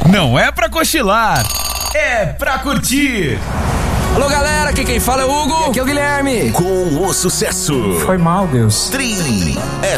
Não é pra cochilar, é pra curtir. Alô, galera, aqui quem fala é o Hugo. E aqui é o Guilherme. Com o sucesso. Foi mal, Deus. Tri